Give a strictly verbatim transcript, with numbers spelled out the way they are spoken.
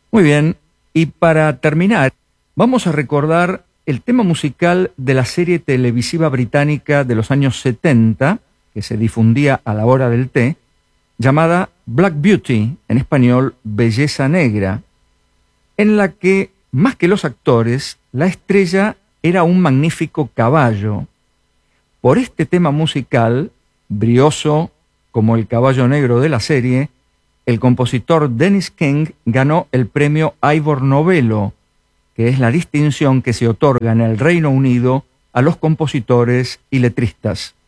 Muy bien, y para terminar, vamos a recordar el tema musical de la serie televisiva británica de los años setenta, que se difundía a la hora del té, llamada Black Beauty, en español Belleza Negra, en la que, más que los actores, la estrella era un magnífico caballo. Por este tema musical, brioso como el caballo negro de la serie, el compositor Dennis King ganó el premio Ivor Novello, que es la distinción que se otorga en el Reino Unido a los compositores y letristas.